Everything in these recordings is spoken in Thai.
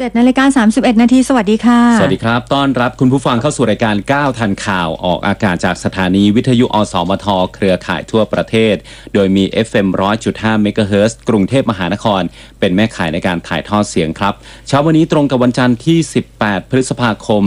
7:31 นาทีสวัสดีค่ะสวัสดีครับต้อนรับคุณผู้ฟังเข้าสู่รายการ9ทันข่าวออกอากาศจากสถานีวิทยุอสมทเครือข่ายทั่วประเทศโดยมี FM 100.5 เมกะเฮิรตซ์กรุงเทพมหานครเป็นแม่ข่ายในการถ่ายทอดเสียงครับเช้าวันนี้ตรงกับวันจันทร์ที่18พฤษภาคม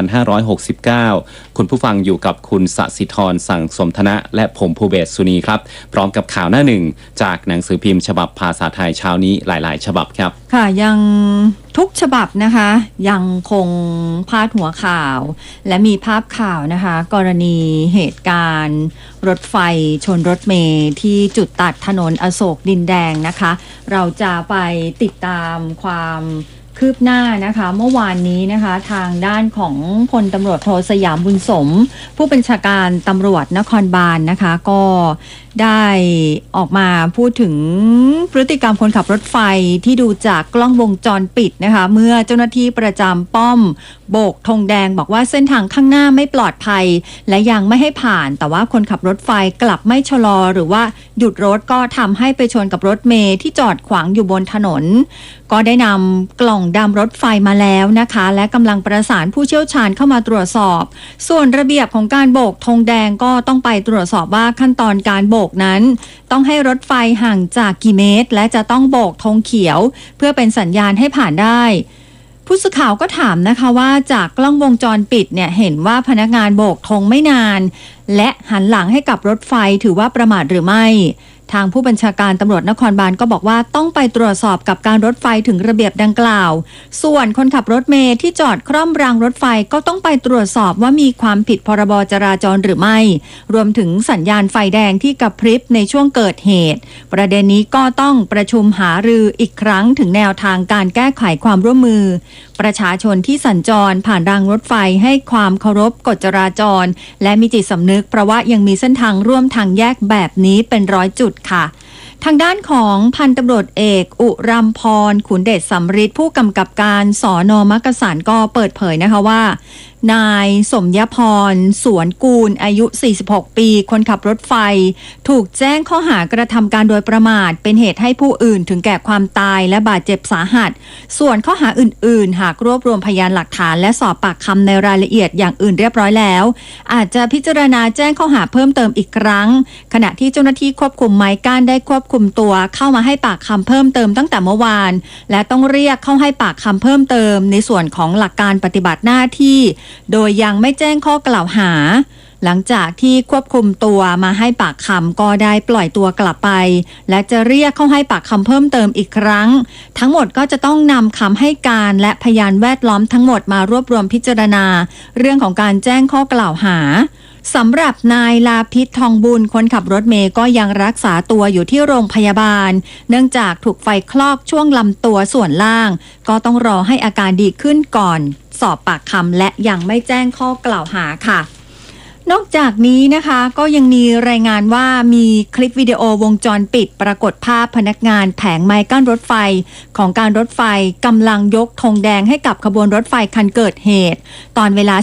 2569คุณผู้ฟังอยู่กับคุณสศิธรสั่งสมธนะและผมภูเบศสุนีครับพร้อมกับข่าวหน้าหนึ่งจากหนังสือพิมพ์ฉบับภาษาไทยเช้านี้หลายๆฉบับครับค่ะยังทุกฉบับนะคะยังคงพาดหัวข่าวและมีภาพข่าวนะคะกรณีเหตุการณ์รถไฟชนรถเมล์ที่จุดตัดถนนอโศกดินแดงนะคะเราจะไปติดตามความคืบหน้านะคะเมื่อวานนี้นะคะทางด้านของพลตำรวจโทสยามบุญสมผู้บัญชาการตำรวจนครบาลนะคะก็ได้ออกมาพูดถึงพฤติกรรมคนขับรถไฟที่ดูจากกล้องวงจรปิดนะคะเมื่อเจ้าหน้าที่ประจำป้อมโบกธงแดงบอกว่าเส้นทางข้างหน้าไม่ปลอดภัยและยังไม่ให้ผ่านแต่ว่าคนขับรถไฟกลับไม่ชะลอหรือว่าหยุดรถก็ทำให้ไปชนกับรถเมล์ที่จอดขวางอยู่บนถนนก็ได้นำกล่องดำรถไฟมาแล้วนะคะและกำลังประสานผู้เชี่ยวชาญเข้ามาตรวจสอบส่วนระเบียบของการโบกธงแดงก็ต้องไปตรวจสอบว่าขั้นตอนการโบกนั้นต้องให้รถไฟห่างจากกี่เมตรและจะต้องโบกธงเขียวเพื่อเป็นสัญญาณให้ผ่านได้ผู้สื่อข่าวก็ถามนะคะว่าจากกล้องวงจรปิดเนี่ยเห็นว่าพนักงานโบกธงไม่นานและหันหลังให้กับรถไฟถือว่าประมาทหรือไม่ทางผู้บัญชาการตำรวจนครบาลก็บอกว่าต้องไปตรวจสอบกับการรถไฟถึงระเบียบดังกล่าวส่วนคนขับรถเมล์ที่จอดคร่อมรางรถไฟก็ต้องไปตรวจสอบว่ามีความผิดพรบจราจรหรือไม่รวมถึงสัญญาณไฟแดงที่กระพริบในช่วงเกิดเหตุประเด็นนี้ก็ต้องประชุมหารืออีกครั้งถึงแนวทางการแก้ไขความร่วมมือประชาชนที่สัญจรผ่านรางรถไฟให้ความเคารพกฎจราจรและมีจิตสำนึกเพราะว่ายังมีเส้นทางร่วมทางแยกแบบนี้เป็น100 จุดค่ะทางด้านของพันตำรวจเอกอุรัมพรขุนเดชสำริดผู้กำกับการสน.มักกะสันก็เปิดเผยนะคะว่านายสมยพรสวนกูลอายุ46ปีคนขับรถไฟถูกแจ้งข้อหากระทำการโดยประมาทเป็นเหตุให้ผู้อื่นถึงแก่ความตายและบาดเจ็บสาหัสส่วนข้อหาอื่นๆหากรวบรวมพยานหลักฐานและสอบปากคำในรายละเอียดอย่างอื่นเรียบร้อยแล้วอาจจะพิจารณาแจ้งข้อหาเพิ่มเติมอีกครั้งขณะที่เจ้าหน้าที่ควบคุมไม้ก้านได้ควบคุมตัวเข้ามาให้ปากคำเพิ่มเติมตั้งแต่เมื่อวานและต้องเรียกเข้าให้ปากคำเพิ่มเติมในส่วนของหลักการปฏิบัติหน้าที่โดยยังไม่แจ้งข้อกล่าวหาหลังจากที่ควบคุมตัวมาให้ปากคำก็ได้ปล่อยตัวกลับไปและจะเรียกเข้าให้ปากคำเพิ่มเติมอีกครั้งทั้งหมดก็จะต้องนำคำให้การและพยานแวดล้อมทั้งหมดมารวบรวมพิจารณาเรื่องของการแจ้งข้อกล่าวหาสำหรับนายลาพิษทองบุญคนขับรถเมล์ก็ยังรักษาตัวอยู่ที่โรงพยาบาลเนื่องจากถูกไฟคลอกช่วงลำตัวส่วนล่างก็ต้องรอให้อาการดีขึ้นก่อนสอบปากคำและยังไม่แจ้งข้อกล่าวหาค่ะนอกจากนี้นะคะก็ยังมีรายงานว่ามีคลิปวิดีโอวงจรปิดปรากฏภาพพนักงานแผงไม้กั้นรถไฟของการรถไฟกำลังยกธงแดงให้กับขบวนรถไฟคันเกิดเหตุตอนเวลา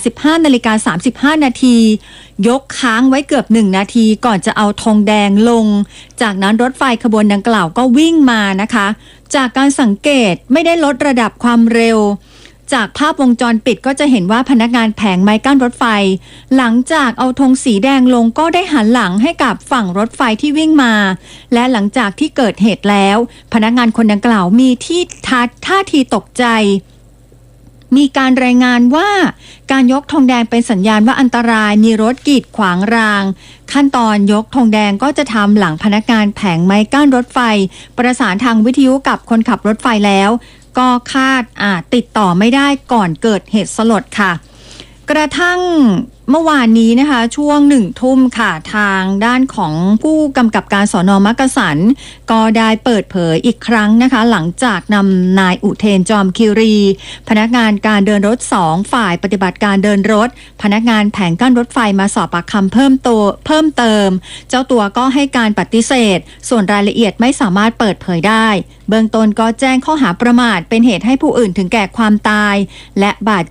15:35 นาทียกค้างไว้เกือบ1 นาทีก่อนจะเอาธงแดงลงจากนั้นรถไฟขบวนดังกล่าวก็วิ่งมานะคะจากการสังเกตไม่ได้ลดระดับความเร็วจากภาพวงจรปิดก็จะเห็นว่าพนักงานแผงไม้กั้นรถไฟหลังจากเอาธงสีแดงลงก็ได้หันหลังให้กับฝั่งรถไฟที่วิ่งมาและหลังจากที่เกิดเหตุแล้วพนักงานคนดังกล่าวมีท่าทีตกใจมีการรายงานว่าการยกธงแดงเป็นสัญญาณว่าอันตรายมีรถกีดขวางรางขั้นตอนยกธงแดงก็จะทำหลังพนักงานแผงไม้กั้นรถไฟประสานทางวิทยุกับคนขับรถไฟแล้วก็คาดติดต่อไม่ได้ก่อนเกิดเหตุสลดค่ะกระทั่งเมื่อวานนี้นะคะช่วง1 ทุ่มค่ะทางด้านของผู้กำกับการสน.มักกะสันก็ได้เปิดเผยอีกครั้งนะคะหลังจากนำนายอุเทนจอมคีรีพนักงานการเดินรถ2ฝ่ายปฏิบัติการเดินรถพนักงานแผงกั้นรถไฟมาสอบปากคำเพิ่มเติมเจ้าตัวก็ให้การปฏิเสธส่วนรายละเอียดไม่สามารถเปิดเผยได้เบื้องต้นก็แจ้งข้อหาประมาทเป็นเหตุให้ผู้อื่นถึงแก่ความตายและบาด